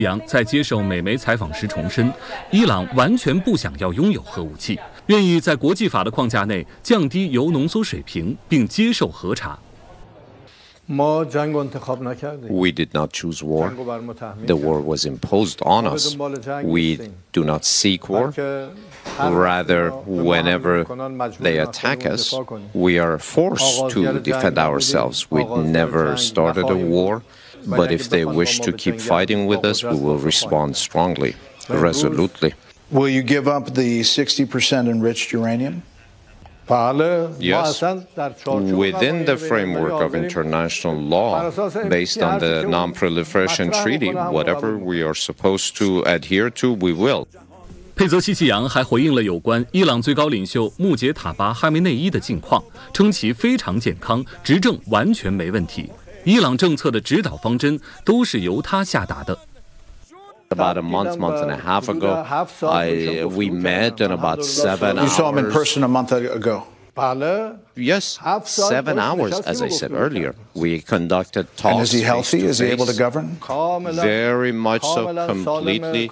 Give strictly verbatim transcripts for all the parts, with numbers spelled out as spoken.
杨在接受美媒采访时重申，伊朗完全不想要拥有核武器，愿意在国际法的框架内降低铀浓缩水平，并接受核查。 We did not choose war. The war was imposed on us. We do not seek war. Rather, whenever they attack us, we are forced to defend ourselves. We never started a war, but if they wish to keep fighting with us, we will respond strongly, resolutely. Will you give up the sixty percent enriched uranium? Yes, within the framework of international law, based on the Non-Proliferation Treaty, whatever we are supposed to adhere to, we will. 佩泽西奇扬还回应了有关伊朗最高领袖穆杰塔巴哈梅内伊的近况，称其非常健康，执政完全没问题。伊朗政策的指导方针都是由他下达的。 About a month, month and a half ago, I, we met in about seven hours. You saw him in person a month ago? Yes, seven hours, as I said earlier. We conducted talks. And is he healthy? Is he able to govern? Very much so, completely.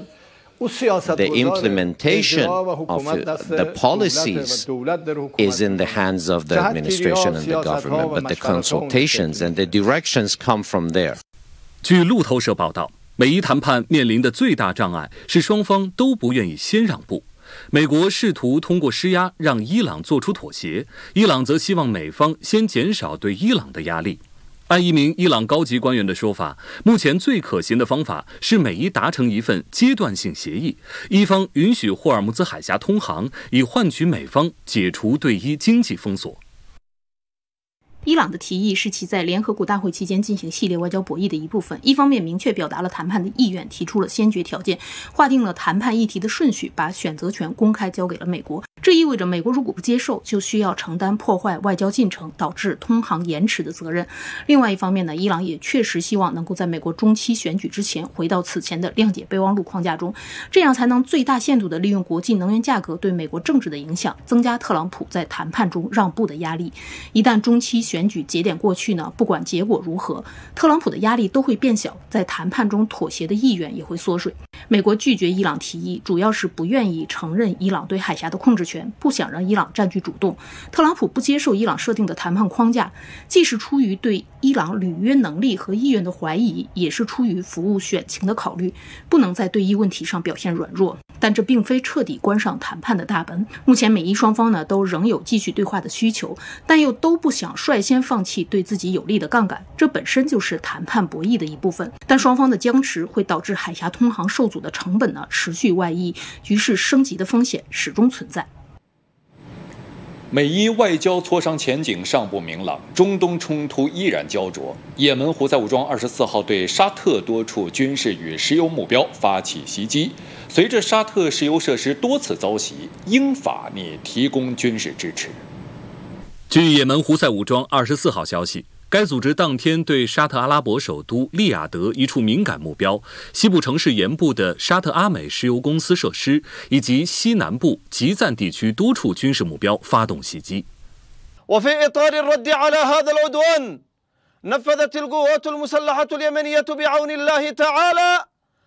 The implementation of the policies is in the hands of the administration and the government, but the consultations and the directions come from there. 据路透社报道，美伊谈判面临的最大障碍是双方都不愿意先让步。美国试图通过施压让伊朗做出妥协，伊朗则希望美方先减少对伊朗的压力。按一名伊朗高级官员的说法，目前最可行的方法是美伊达成一份阶段性协议，伊方允许霍尔木兹海峡通航，以换取美方解除对伊经济封锁。 伊朗的提议是其在联合国大会期间进行系列外交博弈的一部分，一方面明确表达了谈判的意愿，提出了先决条件，划定了谈判议题的顺序，把选择权公开交给了美国。这意味着美国如果不接受，就需要承担破坏外交进程导致通航延迟的责任。另外一方面呢，伊朗也确实希望能够在美国中期选举之前回到此前的谅解备忘录框架中，这样才能最大限度地利用国际能源价格对美国政治的影响，增加特朗普在谈判中让步的压力。一旦中期选举节点过去呢，不管结果如何，特朗普的压力都会变小，在谈判中妥协的意愿也会缩水。美国拒绝伊朗提议，主要是不愿意承认伊朗对海峡的控制权，不想让伊朗占据主动。特朗普不接受伊朗设定的谈判框架，既是出于对伊朗履约能力和意愿的怀疑，也是出于服务选情的考虑，不能在对伊问题上表现软弱。但这并非彻底关上谈判的大门。目前美伊双方呢都仍有继续对话的需求，但又都不想率先放弃对自己有利的杠杆，这本身就是谈判博弈的一部分。但双方的僵持会导致海峡通航受阻的成本呢持续外溢，局势升级的风险始终存在。 美伊外交磋商前景尚不明朗，中东冲突依然焦灼。也门胡塞武装二十四号对沙特多处军事与石油目标发起袭击，随着沙特石油设施多次遭袭，英法拟提供军事支持。 据也门胡塞武装二十四号消息，该组织当天对沙特阿拉伯首都利雅得一处敏感目标、西部城市沿部的沙特阿美石油公司设施以及西南部吉赞地区多处军事目标发动袭击。 وفي إطار الرد على هذا العدوان نفذت القوات المسلحة اليمنية بعون الله تعالى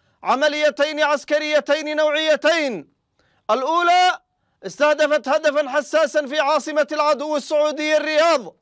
عمليتين عسكريتين نوعيتين الأولى استهدفت هدفا حساسا في عاصمة العدو السعودي الرياض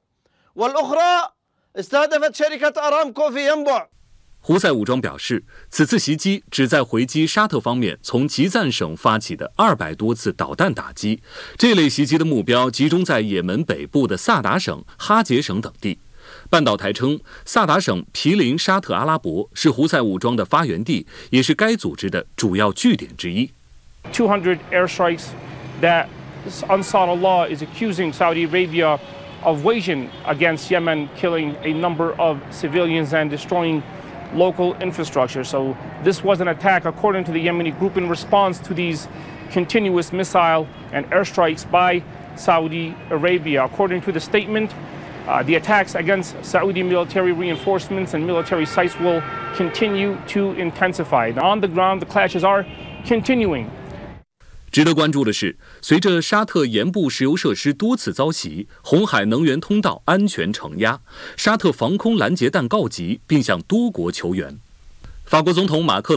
والأخرى استهدفت شركة أرامكو في ينبع。 胡塞武装表示，此次袭击旨在回击沙特方面从吉赞省发起的二百多次导弹打击。这类袭击的目标集中在也门北部的萨达省、哈杰省等地。半岛台称，萨达省毗邻沙特阿拉伯，是胡塞武装的发源地，也是该组织的主要据点之一。 two hundred airstrikes that Ansar Allah is accusing Saudi Arabia of waging against Yemen, killing a number of civilians and destroying local infrastructure. So this was an attack, according to the Yemeni group, in response to these continuous missile and airstrikes by Saudi Arabia. According to the statement, uh, the attacks against Saudi military reinforcements and military sites will continue to intensify. On the ground, the clashes are continuing. 值得关注的是，随着沙特沿部石油设施多次遭袭，红海能源通道安全承压，沙特防空拦截弹告急，并向多国求援。 法国总统马克